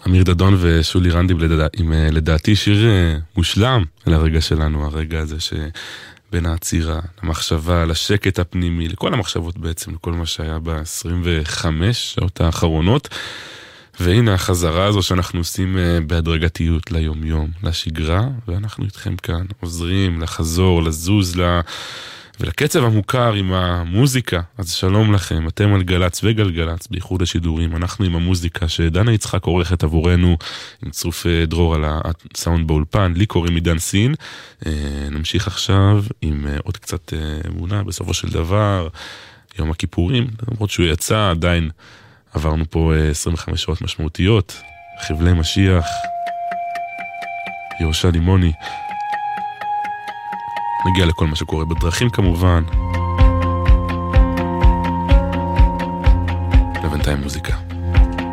אמיר דדון ושולי רנדים עם לדעתי שיר מושלם לרגע שלנו, הרגע הזה שבין העצירה, למחשבה, לשקט הפנימי, לכל המחשבות בעצם, לכל מה שהיה ב-25 שעות האחרונות. והנה החזרה הזו שאנחנו עושים בהדרגתיות ליום-יום, לשגרה, ואנחנו איתכם כאן עוזרים לחזור, לזוז, ולקצב המוכר עם המוזיקה. אז שלום לכם, אתם על גלץ וגלגלץ בייחוד השידורים, אנחנו עם המוזיקה שדנה יצחק עורכת עבורנו עם צרוף דרור על הסאונד באולפן, לי קוראים עידן סין. נמשיך עכשיו עם עוד קצת אמונה בסופו של דבר, יום הכיפורים, למרות שהוא יצא עדיין עברנו פה 25 שעות משמעותיות, חבלי משיח, יהושע לימוני. נגיע לכל מה שקורה בדרכים כמובן. לבינתיים מוזיקה.